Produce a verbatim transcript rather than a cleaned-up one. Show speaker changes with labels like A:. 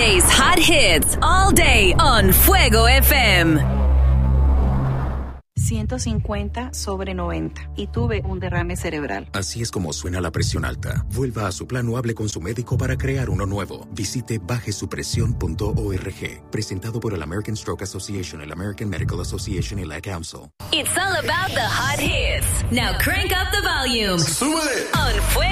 A: Today's hot hits all day on Fuego F M.
B: ciento cincuenta sobre noventa y tuve un derrame cerebral.
C: Así es como suena la presión alta. Vuelva a su plan o hable con su médico para crear uno nuevo. Visite baje su presión punto org. Presentado por el American Stroke Association, el American Medical Association y la Council.
A: It's all about the hot hits. Now crank up the volume.
D: ¡Súbele!
A: On Fuego